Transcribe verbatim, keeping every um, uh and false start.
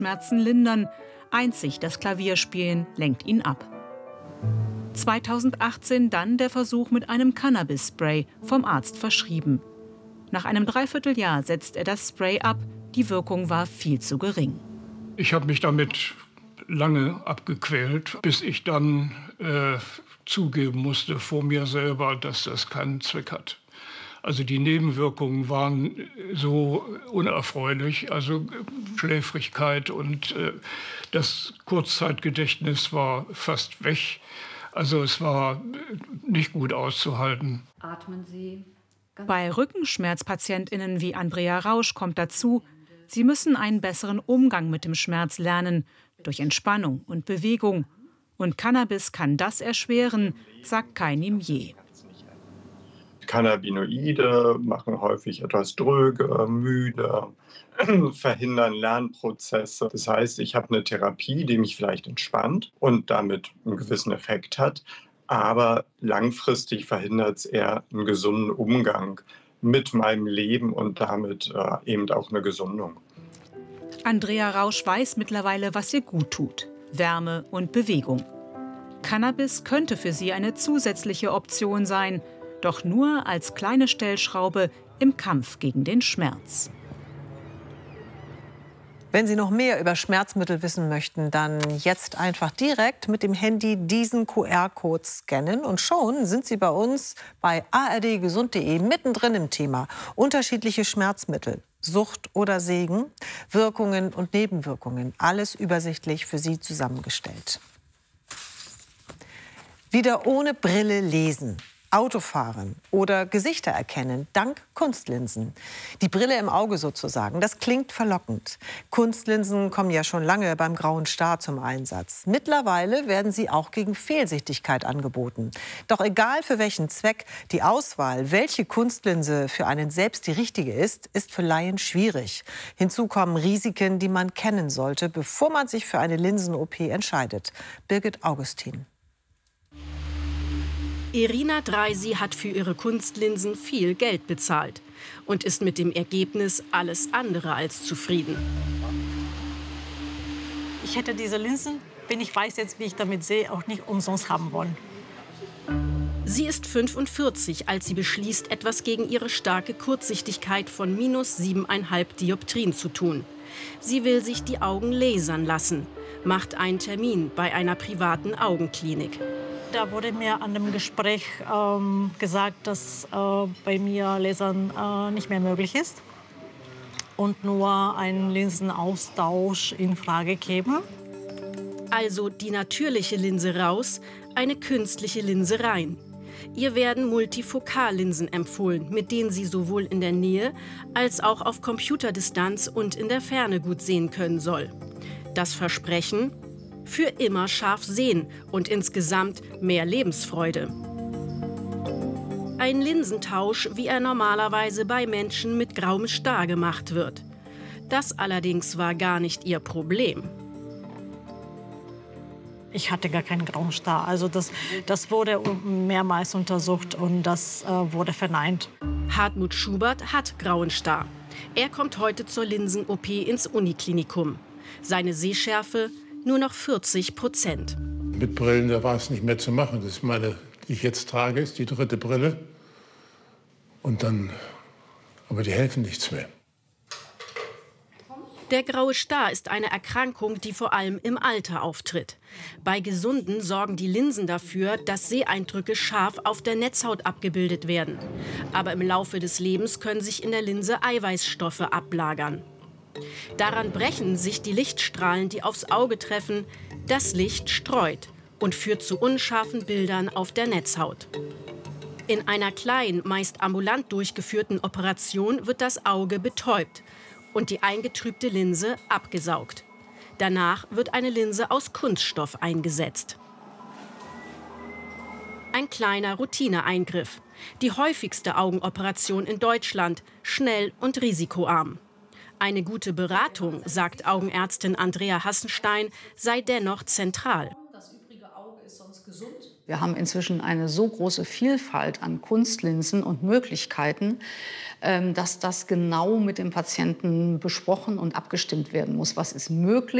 Schmerzen lindern. Einzig das Klavierspielen lenkt ihn ab. zweitausendachtzehn dann der Versuch mit einem Cannabis-Spray, vom Arzt verschrieben. Nach einem Dreivierteljahr setzt er das Spray ab. Die Wirkung war viel zu gering. Ich habe mich damit lange abgequält, bis ich dann äh, zugeben musste vor mir selber, dass das keinen Zweck hat. Also die Nebenwirkungen waren so unerfreulich, also Schläfrigkeit und äh, das Kurzzeitgedächtnis war fast weg. Also es war nicht gut auszuhalten. Atmen Sie. Bei RückenschmerzpatientInnen wie Andrea Rausch kommt dazu, sie müssen einen besseren Umgang mit dem Schmerz lernen, durch Entspannung und Bewegung. Und Cannabis kann das erschweren, sagt Kai Nimier. Cannabinoide machen häufig etwas dröge, müde, verhindern Lernprozesse. Das heißt, ich habe eine Therapie, die mich vielleicht entspannt und damit einen gewissen Effekt hat, aber langfristig verhindert es eher einen gesunden Umgang mit meinem Leben und damit äh, eben auch eine Gesundung. Andrea Rausch weiß mittlerweile, was ihr gut tut: Wärme und Bewegung. Cannabis könnte für sie eine zusätzliche Option sein, doch nur als kleine Stellschraube im Kampf gegen den Schmerz. Wenn Sie noch mehr über Schmerzmittel wissen möchten, dann jetzt einfach direkt mit dem Handy diesen Q R-Code scannen und schon sind Sie bei uns bei a r d gesund punkt d e mittendrin im Thema. Unterschiedliche Schmerzmittel, Sucht oder Segen, Wirkungen und Nebenwirkungen, alles übersichtlich für Sie zusammengestellt. Wieder ohne Brille lesen, Autofahren oder Gesichter erkennen, dank Kunstlinsen. Die Brille im Auge sozusagen, das klingt verlockend. Kunstlinsen kommen ja schon lange beim Grauen Star zum Einsatz. Mittlerweile werden sie auch gegen Fehlsichtigkeit angeboten. Doch egal für welchen Zweck, die Auswahl, welche Kunstlinse für einen selbst die richtige ist, ist für Laien schwierig. Hinzu kommen Risiken, die man kennen sollte, bevor man sich für eine Linsen-O P entscheidet. Birgit Augustin. Irina Dreisi hat für ihre Kunstlinsen viel Geld bezahlt und ist mit dem Ergebnis alles andere als zufrieden. Ich hätte diese Linsen, wenn ich weiß jetzt, wie ich damit sehe, auch nicht umsonst haben wollen. Sie ist fünfundvierzig, als sie beschließt, etwas gegen ihre starke Kurzsichtigkeit von minus siebeneinhalb Dioptrien zu tun. Sie will sich die Augen lasern lassen, macht einen Termin bei einer privaten Augenklinik. Da wurde mir an dem Gespräch ähm, gesagt, dass äh, bei mir Lasern äh, nicht mehr möglich ist und nur ein Linsenaustausch in Frage käme. Also die natürliche Linse raus, eine künstliche Linse rein. Ihr werden Multifokallinsen empfohlen, mit denen Sie sowohl in der Nähe als auch auf Computerdistanz und in der Ferne gut sehen können soll. Das Versprechen: für immer scharf sehen und insgesamt mehr Lebensfreude. Ein Linsentausch, wie er normalerweise bei Menschen mit grauem Star gemacht wird. Das allerdings war gar nicht ihr Problem. Ich hatte gar keinen grauen Star. Also das, das wurde mehrmals untersucht und das äh, wurde verneint. Hartmut Schubert hat grauen Star. Er kommt heute zur Linsen-O P ins Uniklinikum. Seine Sehschärfe nur noch vierzig Prozent. Mit Brillen, da war es nicht mehr zu machen. Das ist meine, die ich jetzt trage, ist die dritte Brille. Und dann, aber die helfen nichts mehr. Der graue Star ist eine Erkrankung, die vor allem im Alter auftritt. Bei Gesunden sorgen die Linsen dafür, dass Seeeindrücke scharf auf der Netzhaut abgebildet werden. Aber im Laufe des Lebens können sich in der Linse Eiweißstoffe ablagern. Daran brechen sich die Lichtstrahlen, die aufs Auge treffen. Das Licht streut und führt zu unscharfen Bildern auf der Netzhaut. In einer kleinen, meist ambulant durchgeführten Operation wird das Auge betäubt und die eingetrübte Linse abgesaugt. Danach wird eine Linse aus Kunststoff eingesetzt. Ein kleiner Routineeingriff. Die häufigste Augenoperation in Deutschland, schnell und risikoarm. Eine gute Beratung, sagt Augenärztin Andrea Hassenstein, sei dennoch zentral. Das übrige Auge ist sonst gesund. Wir haben inzwischen eine so große Vielfalt an Kunstlinsen und Möglichkeiten, dass das genau mit dem Patienten besprochen und abgestimmt werden muss. Was ist möglich?